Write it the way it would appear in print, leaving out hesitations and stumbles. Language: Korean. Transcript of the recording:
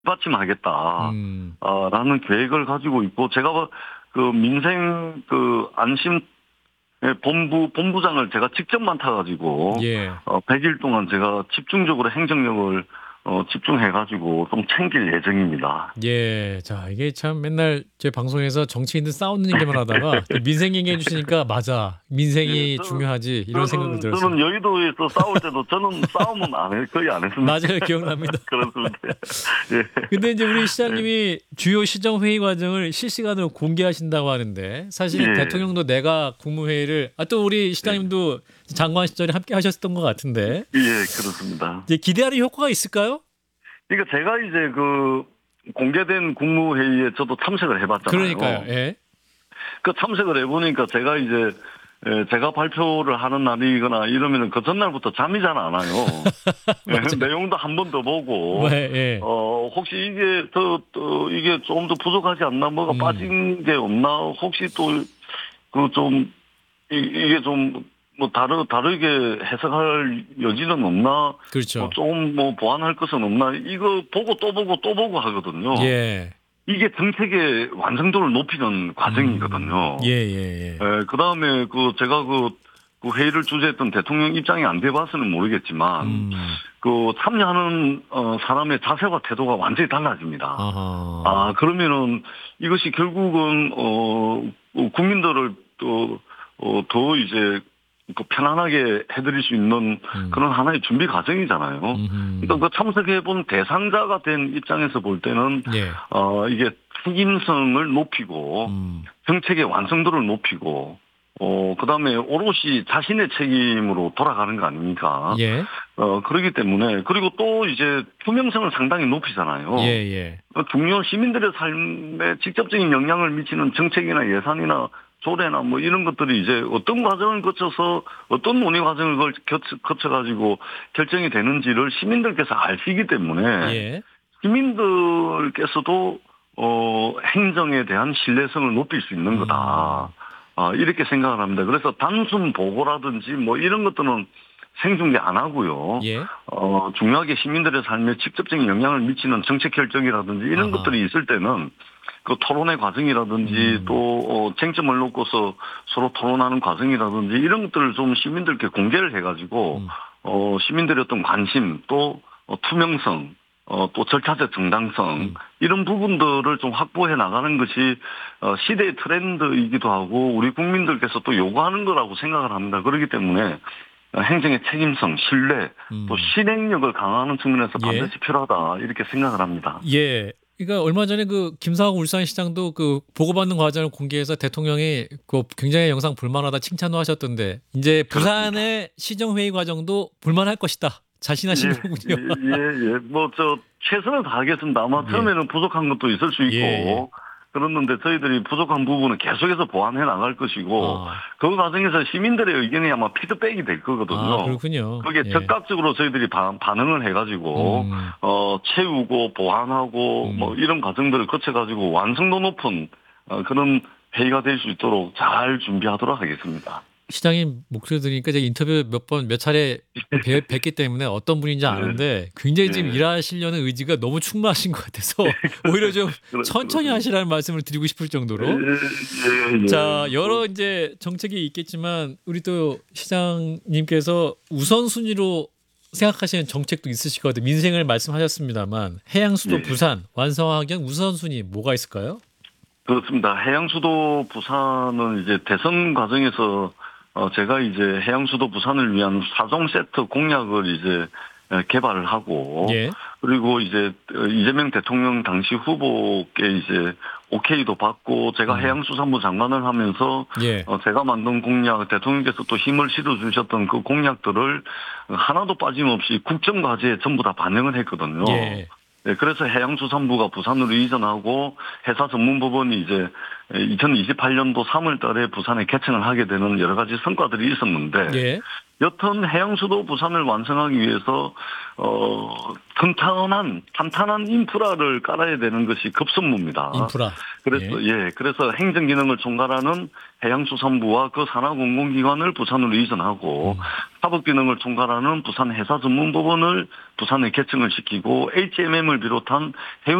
받침하겠다. 음. 라는 계획을 가지고 있고, 제가 그 민생 그 안심 본부장을 제가 직접 맡아가지고, 예. 100일 동안 제가 집중적으로 행정력을 집중해가지고 좀 챙길 예정입니다. 예. 자, 이게 참 맨날 제 방송에서 정치인들 싸우는 얘기만 하다가 또 민생 얘기해 주시니까 맞아. 예, 민생이 중요하지. 이런 생각을 들었어요. 저는 여의도에서 싸울 때도 저는 싸움은 거의 안 했습니다. 맞아요. 기억납니다. 그렇습니다. 예. 근데 이제 우리 예. 시장님이 주요 시정 회의 과정을 실시간으로 공개하신다고 하는데 사실 예. 대통령도 내각 국무회의를 또 우리 시장님도 장관 시절에 함께 하셨던 것 같은데 예, 그렇습니다. 이제 기대하는 효과가 있을까요? 그러니까 제가 이제 그 공개된 국무회의에 저도 참석을 해봤잖아요. 그러니까요. 예. 그 참석을 해보니까 제가 이제 제가 발표를 하는 날이거나 이러면은 그 전날부터 잠이 잘 안 와요. 내용도 한 번 더 보고, 네, 예. 혹시 이게 이게 조금 더 부족하지 않나, 뭐가 빠진 게 없나, 혹시 또, 이게 좀, 뭐, 다르게 해석할 여지는 없나, 그렇죠. 조금 뭐 보완할 것은 없나, 이거 보고 또 보고 또 보고 하거든요. 예. 이게 정책의 완성도를 높이는 과정이거든요. 예. 그 다음에 제가 그 회의를 주재했던 대통령 입장이 안 돼봐서는 모르겠지만, 참여하는, 사람의 자세와 태도가 완전히 달라집니다. 아하. 그러면은 이것이 결국은, 국민들을 더 이제, 편안하게 해드릴 수 있는 그런 하나의 준비 과정이잖아요. 그러니까 그 참석해본 대상자가 된 입장에서 볼 때는, 예. 이게 책임성을 높이고, 정책의 완성도를 높이고, 그 다음에 오롯이 자신의 책임으로 돌아가는 거 아닙니까? 예. 그렇기 때문에, 그리고 또 이제 투명성을 상당히 높이잖아요. 예. 중요 시민들의 삶에 직접적인 영향을 미치는 정책이나 예산이나 조례나 뭐 이런 것들이 이제 어떤 과정을 거쳐서 어떤 논의 과정을 거쳐가지고 결정이 되는지를 시민들께서 아시기 때문에 예. 시민들께서도 행정에 대한 신뢰성을 높일 수 있는 거다. 이렇게 생각을 합니다. 그래서 단순 보고라든지 뭐 이런 것들은 생중계 안 하고요. 예. 중요하게 시민들의 삶에 직접적인 영향을 미치는 정책 결정이라든지 이런 것들이 있을 때는 그 토론의 과정이라든지 또 쟁점을 놓고서 서로 토론하는 과정이라든지 이런 것들을 좀 시민들께 공개를 해가지고 시민들의 어떤 관심 또 투명성 또 절차적 정당성 이런 부분들을 좀 확보해 나가는 것이 시대의 트렌드이기도 하고 우리 국민들께서 또 요구하는 거라고 생각을 합니다. 그렇기 때문에 행정의 책임성, 신뢰, 또 실행력을 강화하는 측면에서 반드시 필요하다 이렇게 생각을 합니다. 예. 그러니까 얼마 전에 그 김상욱 울산시장도 그 보고받는 과정을 공개해서 대통령이 그 굉장히 영상 볼만하다 칭찬도 하셨던데 이제 부산의 시정회의 과정도 볼만할 것이다. 자신하시는 거군요. 뭐 최선을 다하겠습니다. 아마 처음에는 부족한 것도 있을 수 있고 그랬는데 저희들이 부족한 부분은 계속해서 보완해 나갈 것이고 그 과정에서 시민들의 의견이 아마 피드백이 될 거거든요. 그렇군요. 그게 적극적으로 저희들이 반응을 해가지고 채우고 보완하고 뭐 이런 과정들을 거쳐가지고 완성도 높은 그런 회의가 될 수 있도록 잘 준비하도록 하겠습니다. 시장님 목소리 들으니까 제가 인터뷰 몇 차례 뵙기 때문에 어떤 분인지 아는데 굉장히 지금 일하시려는 의지가 너무 충만하신 것 같아서 오히려 좀 천천히 하시라는 말씀을 드리고 싶을 정도로. 자, 여러 이제 정책이 있겠지만 우리 또 시장님께서 우선순위로 생각하시는 정책도 있으시거든요. 민생을 말씀하셨습니다만 해양수도 부산 완성하기 위한 우선순위 뭐가 있을까요? 그렇습니다. 해양수도 부산은 이제 대선 과정에서 제가 이제 해양수도 부산을 위한 4종 세트 공약을 이제 개발을 하고 그리고 이제 이재명 대통령 당시 후보께 이제 오케이도 받고 제가 해양수산부 장관을 하면서 제가 만든 공약 대통령께서 또 힘을 실어 주셨던 그 공약들을 하나도 빠짐없이 국정과제에 전부 다 반영을 했거든요. 그래서 해양수산부가 부산으로 이전하고 해사전문법원이 이제 2028년도 3월 달에 부산에 개청을 하게 되는 여러 가지 성과들이 있었는데 예. 여튼 해양수도 부산을 완성하기 위해서 탄탄한 인프라를 깔아야 되는 것이 급선무입니다. 인프라. 그래서 행정기능을 총괄하는 해양수산부와 그 산하공공기관을 부산으로 이전하고 사법기능을 총괄하는 부산해사전문법원을 부산에 개청을 시키고 HMM을 비롯한 해운